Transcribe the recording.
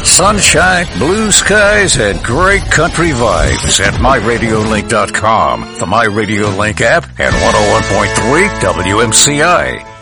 Sunshine, blue skies, and great country vibes at MyRadioLink.com, the MyRadioLink app, and 101.3 WMCI.